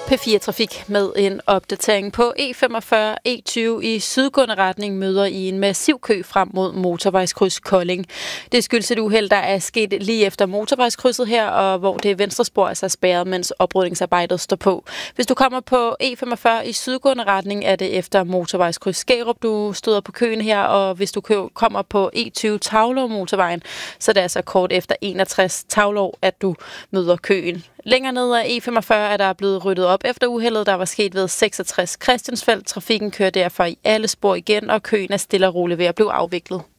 P4 Trafik med en opdatering på E45 E20 i sydgående retning møder i en massiv kø frem mod motorvejskryds Kolding. Det skyldes et uheld, der er sket lige efter motorvejskrydset her, og hvor det venstre spor er spærret, mens oprydningsarbejdet står på. Hvis du kommer på E45 i sydgående retning, er det efter motorvejskryds Skærup, du støder på køen her, og hvis du kommer på E20 Taulov motorvejen, så er det altså kort efter 61 Taulov, at du møder køen. Længere ned af E45 er der blevet ryddet op efter uheldet, der var sket ved 66 Christiansfeld. Trafikken kører derfor i alle spor igen, og køen er stille og roligt ved at blive afviklet.